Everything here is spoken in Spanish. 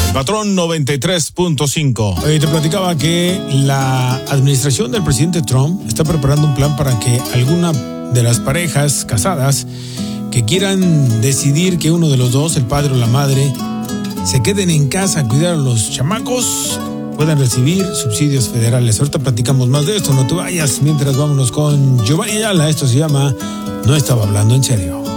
Patrón 93.5. Te platicaba que la administración del presidente Trump está preparando un plan para que alguna de las parejas casadas que quieran decidir que uno de los dos, el padre o la madre, se queden en casa a cuidar a los chamacos, puedan recibir subsidios federales. Ahorita platicamos más de esto, no te vayas. Mientras vámonos con Giovanni Ayala. Esto se llama No estaba hablando en serio.